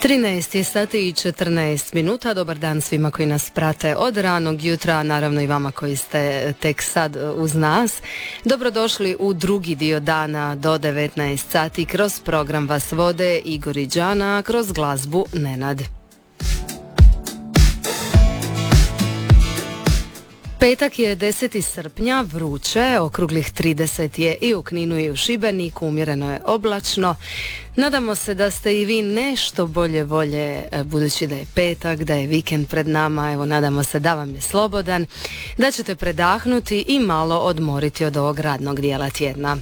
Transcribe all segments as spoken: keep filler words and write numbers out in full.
trinaest je sati i četrnaest minuta. Dobar dan svima koji nas prate od ranog jutra, naravno i vama koji ste tek sad uz nas. Dobrodošli u drugi dio dana do devetnaest sati. Kroz program vas vode Igor i Đana, kroz glazbu Nenad. Petak je deseti srpnja, vruće, okruglih trideset je i u Kninu i u Šibeniku, umjereno je oblačno. Nadamo se da ste i vi nešto bolje volje, budući da je petak, da je vikend pred nama. Evo, nadamo se da vam je slobodan, da ćete predahnuti i malo odmoriti od ovog radnog dijela tjedna.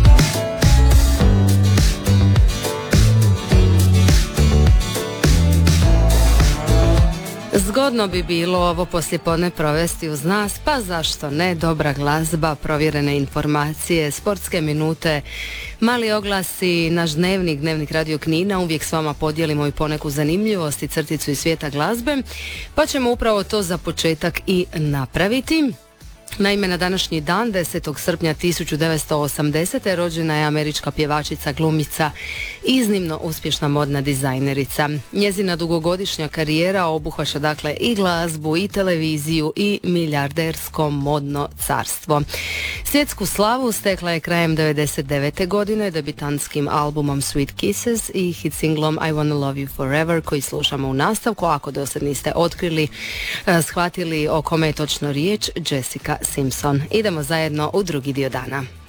Zgodno bi bilo ovo poslijepodne provesti uz nas, pa zašto ne, dobra glazba, provjerene informacije, sportske minute, mali oglasi, naš dnevnik, dnevnik Radio Knina, uvijek s vama podijelimo i poneku zanimljivost i crticu iz svijeta glazbe, pa ćemo upravo to za početak i napraviti. Naime, na današnji dan, desetog srpnja tisuću devetsto osamdesete. rođena je američka pjevačica, glumica, iznimno uspješna modna dizajnerica. Njezina dugogodišnja karijera obuhvaća dakle i glazbu, i televiziju, i milijardersko modno carstvo. Svjetsku slavu stekla je krajem devedeset devete. godine debitantskim albumom Sweet Kisses i hit singlom I Wanna Love You Forever, koji slušamo u nastavku. Ako dosad niste otkrili, shvatili o kome je točno riječ, Jessica Simpson. Idemo zajedno u drugi dio dana.